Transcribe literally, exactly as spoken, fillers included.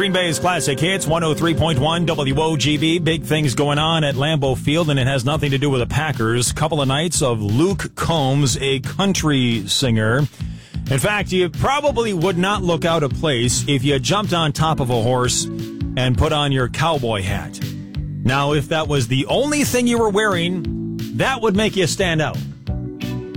Green Bay's Classic Hits, one oh three point one W O G B. Big things going on at Lambeau Field, and it has nothing to do with the Packers. Couple of nights of Luke Combs, a country singer. In fact, you probably would not look out of place if you jumped on top of a horse and put on your cowboy hat. Now, if that was the only thing you were wearing, that would make you stand out.